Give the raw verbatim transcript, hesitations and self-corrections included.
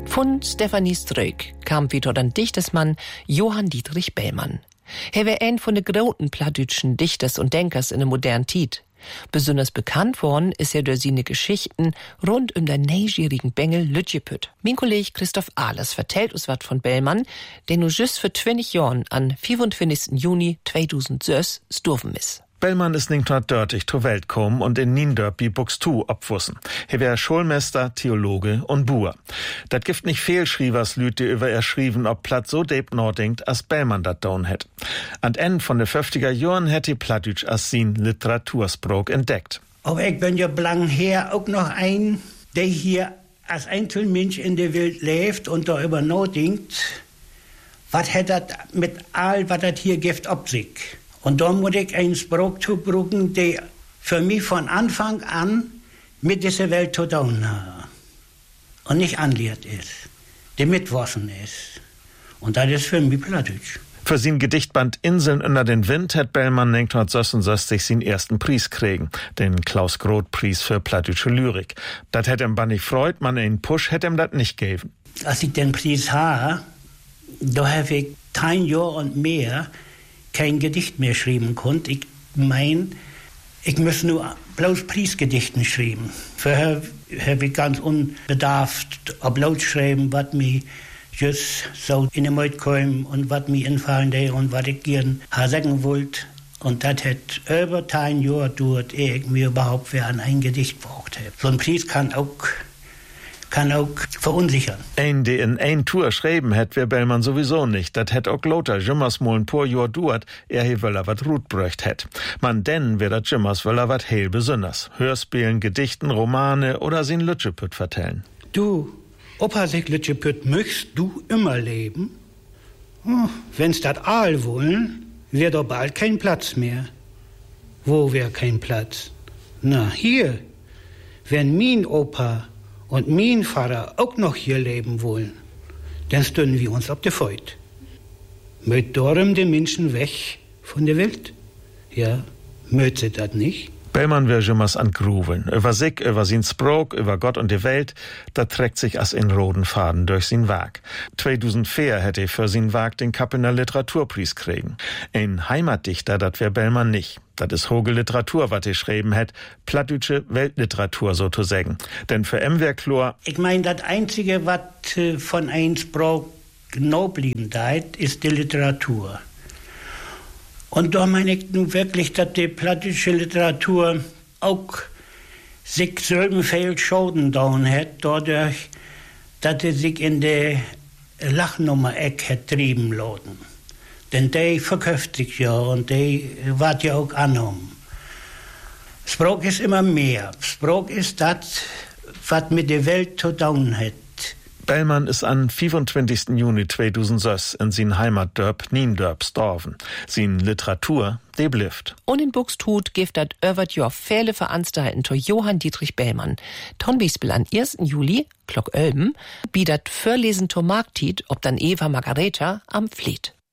Von Stefanie Ströck kam wieder ein Dichtersmann Johann Dietrich Bellmann. Er war ein von den großen plattdütschen Dichters und Denkers in der modernen Zeit. Besonders bekannt worden ist er durch seine Geschichten rund um den neunjährigen Bengel Lütjepüt. Mein Kollege Christoph Ahlers vertellt uns was von Bellmann, der nur just für zwanzig Jahren an fünfundzwanzigsten Juni zweitausendsechs gestorben ist. Bellmann ist neunzehnhundertdreißig zur Welt gekommen und in Niendorp bei Buxtehude abwussen. Er wär Schulmeister, Theologe und Buer. Dat gibt nicht viel Schrievers Lüte über er schrieben, ob Platt so deep nachdenkt, als Bellmann dat down hätt. An Ende von de fünfziger Jahren hätt die Plattdütsch als sin Literatursprog entdeckt. Aber ich bin ja blang her auch noch ein, der hier als Einzelmensch in der Welt lebt und darüber nachdenkt, was hat das mit all, was das hier gibt, ob sich. Und da muss ich einen Spruch zubrücken, der für mich von Anfang an mit dieser Welt zu tun hat. Und nicht anlehrt ist, der mitwaschen ist. Und das ist für mich Plattdütsch. Für sein Gedichtband Inseln unter den Wind hat Bellmann neunzehnhundertsechsundsechzig seinen ersten Preis kriegen, den Klaus-Groth-Preis für plattdütsche Lyrik. Das hätte ihm bannig freut, man einen Push hätte ihm das nicht gegeben. Als ich den Preis habe, da habe ich kein Jahr und mehr kein Gedicht mehr schreiben konnte. Ich mein, ich muss nur bloß Preisgedichten schreiben. Vorher habe ich ganz unbedarft bloß schreiben, was mir just so in den Mund kam und was mir infallen der und was ich gern sagen wollte. Und das hat über ein Jahr gedauert, ehe ich mir überhaupt wer an ein Gedicht braucht habe. So ein Preis kann auch kann auch verunsichern. Ein, der in ein Tour schreiben hätt, wär Bellmann sowieso nicht. Dat hätt auch Lothar Jimmers mal ein paar Jahr duert, er he wöller wat Rut bröcht hätt. Man denn wär dat Jimmers wöller wat heil besonders. Hörspielen, Gedichten, Romane oder sin Lütjepüt vertellen. Du, Opa sich Lütjepüt, möchtest du immer leben? Oh, wenn's dat all wollen, wär doch bald kein Platz mehr. Wo wär kein Platz? Na, hier. Wenn mein Opa und mein Vater auch noch hier leben wollen, dann stünden wir uns auf der Feut. Möt darum die Menschen weg von der Welt? Ja, möt sie das nicht? Bellmann wär Jimmers an Gruveln. Über sich, über sin Sprog, über Gott und die Welt, da trägt sich as in roten Faden durch sin Werk. zweitausendvier hätte er für sin Werk den Kappener Literaturpreis kriegen. Ein Heimatdichter, dat wär Bellmann nicht. Das ist hohe Literatur, wat er schreiben hätt, plattdütsche Weltliteratur so zu sagen. Denn für em wär klar. Ich mein, das Einzige, was äh, von ein Sprog genau blieben deit, ist die Literatur. Und da meine ich nun wirklich, dass die plattdütsche Literatur auch sich selben viel Schaden down hat, dadurch, dass sie sich in der Lachnummer-Eck hat trieben lassen. Denn die verkauft sich ja und die wird ja auch angenommen. Sprach ist immer mehr. Sprach ist das, was mit der Welt zu tun hat. Bellmann ist an fünfundzwanzigsten Juni zweitausendsechs in sin Heimatdorp Niendorp gestorben. Sin Literatur, die blifft. Und in Buxtehude gibt das über Jahr viele Veranstaltungen zu Johann Dietrich Bellmann. Ton Beispiel am ersten Juli, Glock Ölben, bietet Vorlesen zur Markttiet, ob dann Eva Margareta am Fleet.